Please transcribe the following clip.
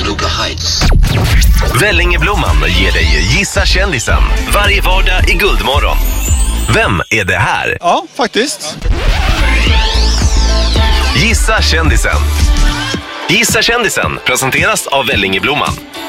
Haluga Heights. Vellingeblomman ger dig Gissa kändisen varje vardag i Guldmorgon. Vem är det här? Ja, faktiskt. Gissa kändisen. Gissa kändisen presenteras av Vellingeblomman.